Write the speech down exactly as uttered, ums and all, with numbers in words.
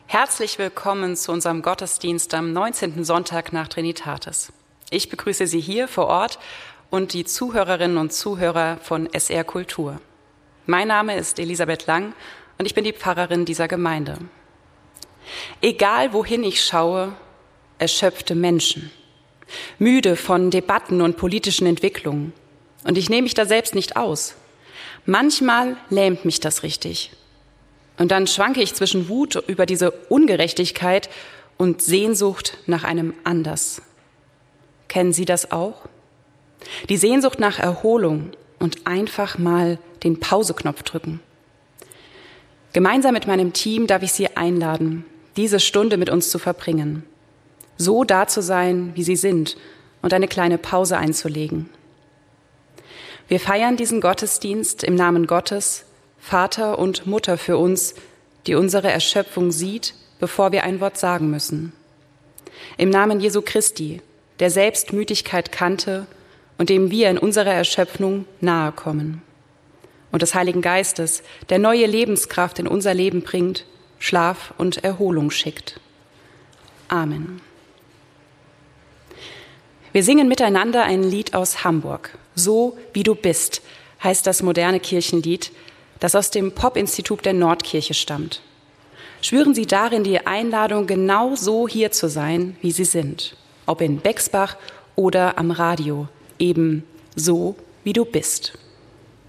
Herzlich willkommen zu unserem Gottesdienst am neunzehnten Sonntag nach Trinitatis. Ich begrüße Sie hier vor Ort und die Zuhörerinnen und Zuhörer von S R Kultur. Mein Name ist Elisabeth Lang und ich bin die Pfarrerin dieser Gemeinde. Egal wohin ich schaue, erschöpfte Menschen, müde von Debatten und politischen Entwicklungen. Und ich nehme mich da selbst nicht aus. Manchmal lähmt mich das richtig. Und dann schwanke ich zwischen Wut über diese Ungerechtigkeit und Sehnsucht nach einem Anders. Kennen Sie das auch? Die Sehnsucht nach Erholung und einfach mal den Pauseknopf drücken. Gemeinsam mit meinem Team darf ich Sie einladen, diese Stunde mit uns zu verbringen. So da zu sein, wie Sie sind und eine kleine Pause einzulegen. Wir feiern diesen Gottesdienst im Namen Gottes, Vater und Mutter für uns, die unsere Erschöpfung sieht, bevor wir ein Wort sagen müssen. Im Namen Jesu Christi, der selbst Müdigkeit kannte und dem wir in unserer Erschöpfung nahe kommen. Und des Heiligen Geistes, der neue Lebenskraft in unser Leben bringt, Schlaf und Erholung schickt. Amen. Wir singen miteinander ein Lied aus Hamburg. So wie du bist, heißt das moderne Kirchenlied, das aus dem Pop-Institut der Nordkirche stammt. Schwören Sie darin die Einladung, genau so hier zu sein, wie Sie sind. Ob in Bexbach oder am Radio, eben so wie du bist.